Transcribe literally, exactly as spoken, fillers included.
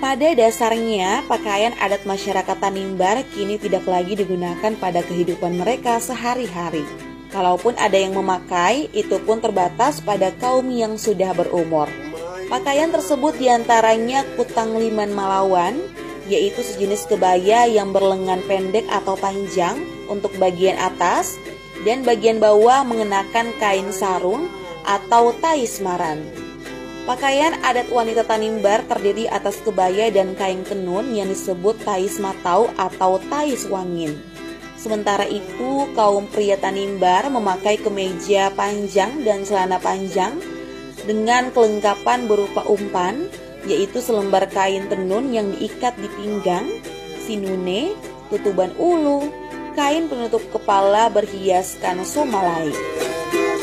Pada dasarnya, pakaian adat masyarakat Tanimbar kini tidak lagi digunakan pada kehidupan mereka sehari-hari. Kalaupun ada yang memakai, itu pun terbatas pada kaum yang sudah berumur. Pakaian tersebut diantaranya kutang liman Malawan, yaitu sejenis kebaya yang berlengan pendek atau panjang untuk bagian atas, dan bagian bawah mengenakan kain sarung atau taismaran. Pakaian adat wanita Tanimbar terdiri atas kebaya dan kain tenun yang disebut tais matau atau tais wangin. Sementara itu, kaum pria Tanimbar memakai kemeja panjang dan celana panjang dengan kelengkapan berupa umpan, yaitu selembar kain tenun yang diikat di pinggang, sinune, tutuban ulu, kain penutup kepala berhiaskan somalai.